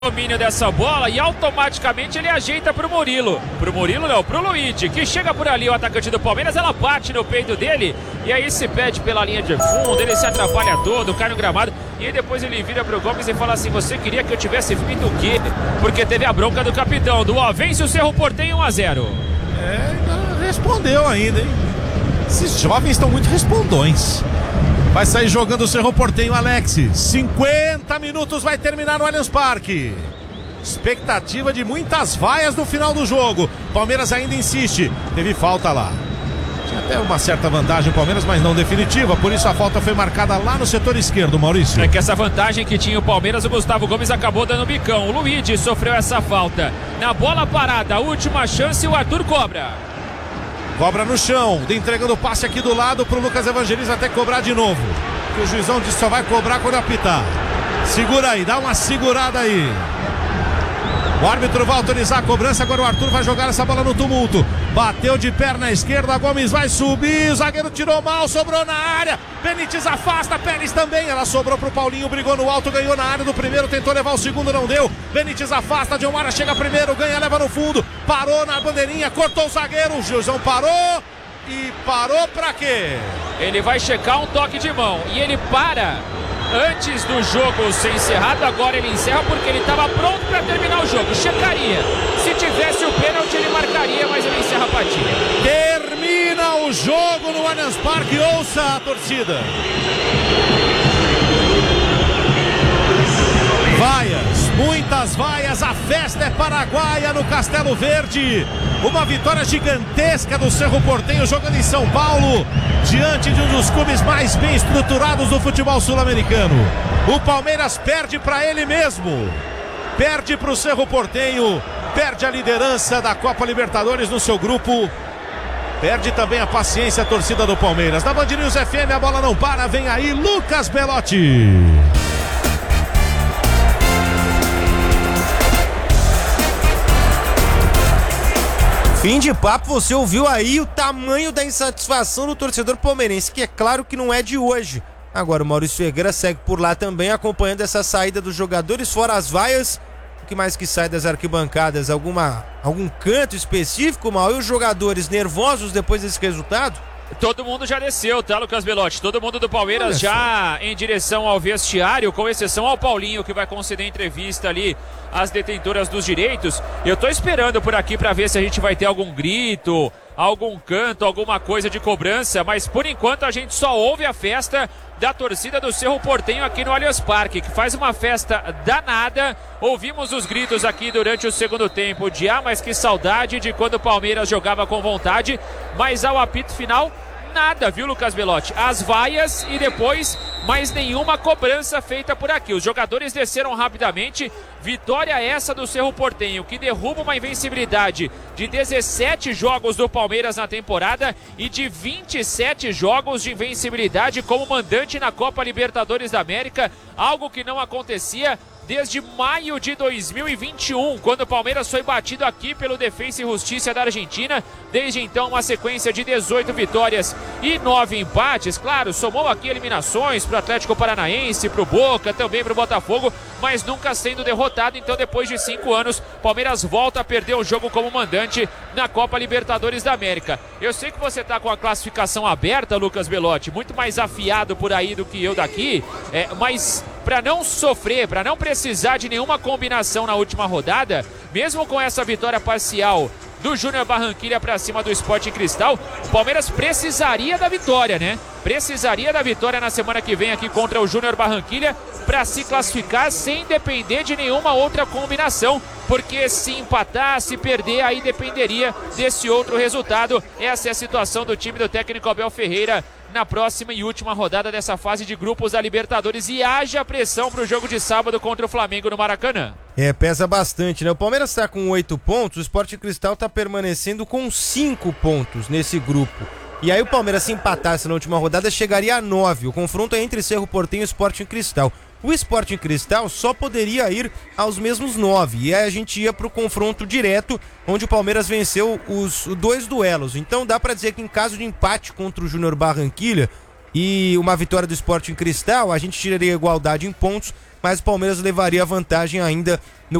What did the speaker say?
domínio dessa bola e automaticamente ele ajeita pro Murilo. Pro Murilo não, pro Luigi, que chega por ali, o atacante do Palmeiras, ela bate no peito dele e aí se pede pela linha de fundo, ele se atrapalha todo, cai no gramado e aí depois ele vira pro Gomes e fala assim: você queria que eu tivesse feito o quê? Porque teve a bronca do capitão, vence o Cerro Porteño 1-0. Não respondeu ainda, hein? Esses jovens estão muito respondões. Vai sair jogando o Cerro Porteño, Alex. 50 minutos, vai terminar no Allianz Parque. Expectativa de muitas vaias no final do jogo. Palmeiras ainda insiste. Teve falta lá. Tinha até uma certa vantagem o Palmeiras, mas não definitiva. Por isso a falta foi marcada lá no setor esquerdo, Maurício. É que essa vantagem que tinha o Palmeiras, o Gustavo Gomes acabou dando bicão. O Luigi sofreu essa falta. Na bola parada, a última chance, o Arthur cobra. Cobra no chão, entregando o passe aqui do lado pro Lucas Evangelista até cobrar de novo. Que o juizão disse só vai cobrar quando apitar. Segura aí, dá uma segurada aí. O árbitro vai autorizar a cobrança, agora o Arthur vai jogar essa bola no tumulto. Bateu de perna esquerda, Gomes vai subir, o zagueiro tirou mal, sobrou na área. Benítez afasta, Pérez também, ela sobrou pro Paulinho, brigou no alto, ganhou na área do primeiro, tentou levar o segundo, não deu. Benítez afasta, Djalmara chega primeiro, ganha, leva no fundo, parou na bandeirinha, cortou o zagueiro, o Gilson parou. E parou pra quê? Ele vai checar um toque de mão e ele para antes do jogo ser encerrado. Agora ele encerra porque ele estava pronto para terminar o jogo. Checaria. Se tivesse o pênalti ele marcaria, mas ele encerra a partida. Termina o jogo no Allianz Parque. Ouça a torcida. Vaias, muitas vaias, a festa é paraguaia no Castelo Verde. Uma vitória gigantesca do Cerro Porteño jogando em São Paulo, diante de um dos clubes mais bem estruturados do futebol sul-americano. O Palmeiras perde para ele mesmo, perde para o Cerro Porteño, perde a liderança da Copa Libertadores no seu grupo, perde também a paciência a torcida do Palmeiras. Na Band News FM a bola não para, vem aí Lucas Belotti. Fim de papo, você ouviu aí o tamanho da insatisfação do torcedor palmeirense, que é claro que não é de hoje. Agora o Maurício Ferreira segue por lá também, acompanhando essa saída dos jogadores, fora as vaias. O que mais que sai das arquibancadas? Algum canto específico, Mal? E os jogadores nervosos depois desse resultado? Todo mundo já desceu, tá, Lucas Belotti? Todo mundo do Palmeiras já em direção ao vestiário, com exceção ao Paulinho, que vai conceder entrevista ali às detentoras dos direitos. Eu tô esperando por aqui pra ver se a gente vai ter algum grito, algum canto, alguma coisa de cobrança, mas por enquanto a gente só ouve a festa da torcida do Cerro Porteño aqui no Allianz Parque, que faz uma festa danada. Ouvimos os gritos aqui durante o segundo tempo de mas que saudade de quando o Palmeiras jogava com vontade, mas ao apito final nada, viu, Lucas Belotti? As vaias e depois mais nenhuma cobrança feita por aqui. Os jogadores desceram rapidamente. Vitória essa do Cerro Porteño, que derruba uma invencibilidade de 17 jogos do Palmeiras na temporada e de 27 jogos de invencibilidade como mandante na Copa Libertadores da América, algo que não acontecia desde maio de 2021, quando o Palmeiras foi batido aqui pelo Defensa e Justiça da Argentina. Desde então, uma sequência de 18 vitórias e 9 empates. Claro, somou aqui eliminações para o Atlético Paranaense, para o Boca, também para o Botafogo, mas nunca sendo derrotado. Então, depois de 5 anos, Palmeiras volta a perder o jogo como mandante na Copa Libertadores da América. Eu sei que você está com a classificação aberta, Lucas Belotti, muito mais afiado por aí do que eu daqui, mas para não sofrer, para não precisar de nenhuma combinação na última rodada, mesmo com essa vitória parcial do Júnior Barranquilla para cima do Sporting Cristal, o Palmeiras precisaria da vitória, né? Precisaria da vitória na semana que vem aqui contra o Júnior Barranquilla para se classificar sem depender de nenhuma outra combinação, porque se empatar, se perder, aí dependeria desse outro resultado. Essa é a situação do time do técnico Abel Ferreira na próxima e última rodada dessa fase de grupos da Libertadores, e haja pressão para o jogo de sábado contra o Flamengo no Maracanã. Pesa bastante, né? O Palmeiras está com 8 pontos, o Sporting Cristal está permanecendo com 5 pontos nesse grupo. E aí o Palmeiras, se empatasse na última rodada, chegaria a 9. O confronto é entre Cerro Porteño e Sporting Cristal. O Sporting Cristal só poderia ir aos mesmos 9. E aí a gente ia para o confronto direto, onde o Palmeiras venceu os 2 duelos. Então dá para dizer que em caso de empate contra o Júnior Barranquilla e uma vitória do Sporting Cristal, a gente tiraria a igualdade em pontos mas o Palmeiras levaria a vantagem ainda